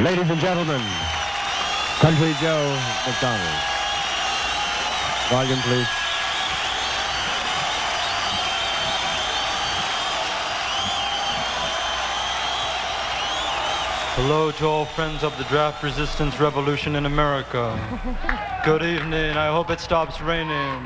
Ladies and gentlemen, Country Joe McDonald. Volume, please. Hello to all friends of the draft resistance revolution in America. Good evening. I hope it stops raining.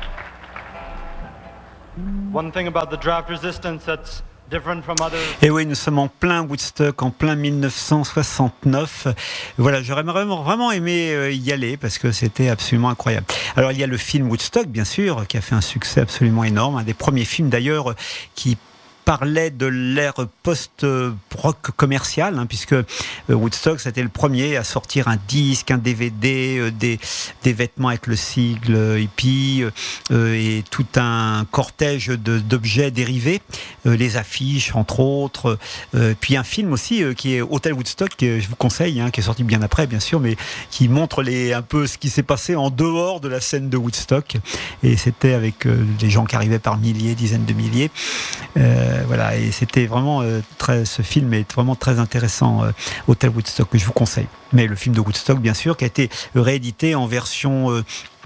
One thing about the draft resistance that's different from other... Et oui, nous sommes en plein Woodstock, en plein 1969. Voilà, j'aurais vraiment aimé y aller parce que c'était absolument incroyable. Alors, il y a le film Woodstock, bien sûr, qui a fait un succès absolument énorme. Un des premiers films, d'ailleurs, qui parlait de l'ère post-rock commercial, puisque Woodstock, c'était le premier à sortir un disque, un DVD, des vêtements avec le sigle hippie et tout un cortège d'objets dérivés, les affiches, entre autres, puis un film aussi qui est Hotel Woodstock, que je vous conseille, qui est sorti bien après, bien sûr, mais qui montre un peu ce qui s'est passé en dehors de la scène de Woodstock, et c'était avec des gens qui arrivaient par milliers, dizaines de milliers. Voilà, et c'était vraiment ce film est vraiment très intéressant, Hotel Woodstock, que je vous conseille. Mais le film de Woodstock, bien sûr, qui a été réédité en version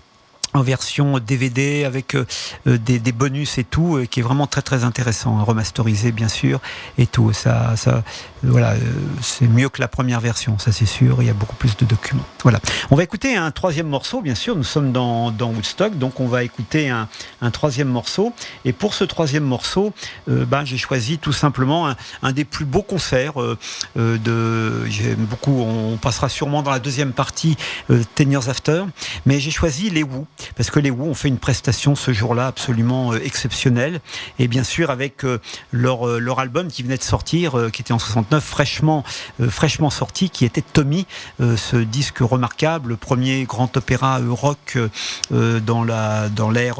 DVD avec des bonus et tout, qui est vraiment très très intéressant, remasterisé bien sûr et tout. Ça voilà, c'est mieux que la première version, ça c'est sûr. Il y a beaucoup plus de documents. Voilà. On va écouter un troisième morceau, bien sûr. Nous sommes dans Woodstock, donc on va écouter un troisième morceau. Et pour ce troisième morceau, j'ai choisi tout simplement un des plus beaux concerts j'aime beaucoup. On passera sûrement dans la deuxième partie 10 Years After, mais j'ai choisi les Who. Parce que les Who ont fait une prestation ce jour-là absolument exceptionnelle, et bien sûr avec leur album qui venait de sortir, qui était en 69, fraîchement sorti, qui était Tommy, ce disque remarquable, le premier grand opéra rock dans l'ère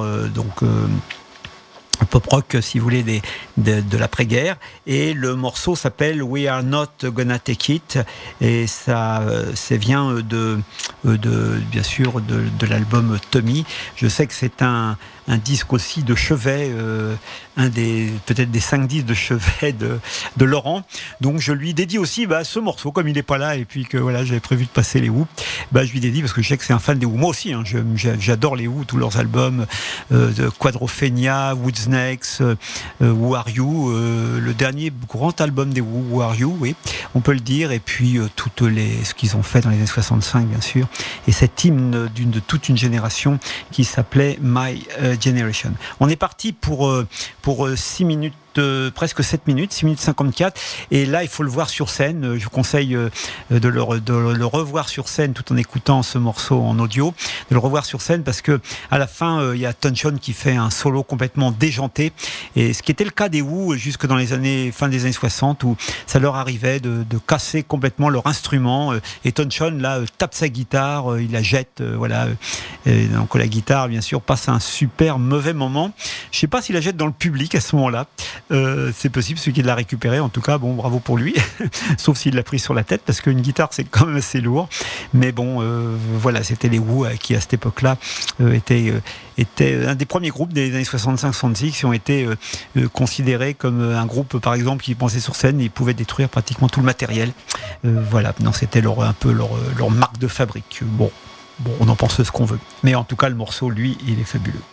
pop rock, si vous voulez, de l'après-guerre. Et le morceau s'appelle We Are Not Gonna Take It, et ça vient bien sûr de l'album Tommy. Je sais que c'est un disque aussi de chevet, peut-être des 5 disques de chevet de Laurent. Donc je lui dédie aussi ce morceau, comme il n'est pas là, et puis que voilà, j'avais prévu de passer les Who, je lui dédie parce que je sais que c'est un fan des Who. Moi aussi, j'adore les Who, tous leurs albums, Quadrophenia, Woodsnakes, Who Are You, le dernier grand album des Who, Who Are You, oui, on peut le dire, et puis ce qu'ils ont fait dans les années 65, bien sûr, et cet hymne de toute une génération qui s'appelait My Generation. On est parti pour 6 minutes, presque 7 minutes, 6 minutes 54, et là il faut le voir sur scène. Je vous conseille de le revoir sur scène tout en écoutant ce morceau en audio, de le revoir sur scène, parce que à la fin il y a Townshend qui fait un solo complètement déjanté, et ce qui était le cas des Who jusque dans fin des années 60, où ça leur arrivait de casser complètement leur instrument, et Townshend là tape sa guitare, il la jette, voilà, et donc la guitare bien sûr passe un super mauvais moment. Je sais pas s'il la jette dans le public à ce moment-là, c'est possible, celui qui l'a récupéré, en tout cas, bon, bravo pour lui, sauf s'il l'a pris sur la tête, parce qu'une guitare c'est quand même assez lourd, mais bon, voilà, c'était les Who qui à cette époque-là étaient un des premiers groupes des années 65-66 qui ont été considérés comme un groupe, par exemple, qui pensait sur scène, ils pouvaient détruire pratiquement tout le matériel, voilà, non, c'était un peu leur marque de fabrique. Bon, on en pense ce qu'on veut, mais en tout cas le morceau, lui, il est fabuleux.